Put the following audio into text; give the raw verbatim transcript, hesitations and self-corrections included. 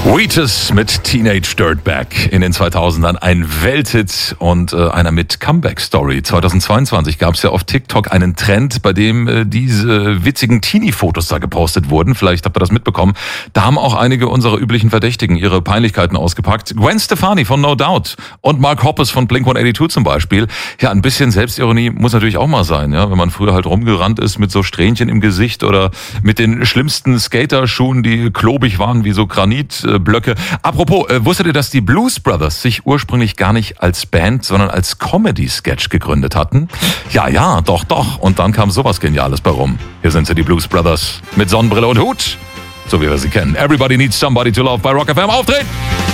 Wheatus mit Teenage Dirtbag in den zweitausendern, ein Welthit und äh, einer mit Comeback-Story. zweitausendzweiundzwanzig gab es ja auf TikTok einen Trend, bei dem äh, diese witzigen Teenie-Fotos da gepostet wurden. Vielleicht habt ihr das mitbekommen. Da haben auch einige unserer üblichen Verdächtigen ihre Peinlichkeiten ausgepackt. Gwen Stefani von No Doubt und Mark Hoppus von Blink hundertzweiundachtzig zum Beispiel. Ja, ein bisschen Selbstironie muss natürlich auch mal sein, ja, wenn man früher halt rumgerannt ist mit so Strähnchen im Gesicht oder mit den schlimmsten Skaterschuhen, die klobig waren wie so Granitblöcke. Apropos, äh, wusstet ihr, dass die Blues Brothers sich ursprünglich gar nicht als Band, sondern als Comedy-Sketch gegründet hatten? Ja, ja, doch, doch. Und dann kam sowas Geniales bei rum. Hier sind sie, die Blues Brothers, mit Sonnenbrille und Hut, so wie wir sie kennen. Everybody Needs Somebody to Love bei Rock F M. Auftreten!